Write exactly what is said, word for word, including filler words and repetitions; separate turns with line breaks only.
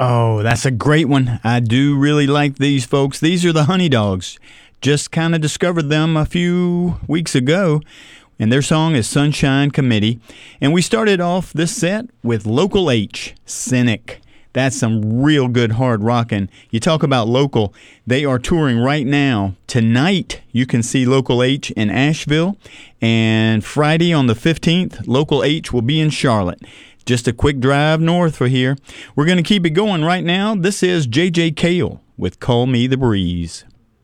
Oh, that's a great one. I do really like these folks. These are the Honey Dogs. Just kind of discovered them a few weeks ago, and their song is Sunshine Committee. And we started off this set with Local H, Cynic. That's some real good hard rocking. You talk about local. They are touring right now. Tonight, you can see Local H in Asheville. And Friday on the fifteenth, Local H will be in Charlotte. Just a quick drive north for here. We're going to keep it going right now. This is J J Cale with Call Me the Breeze.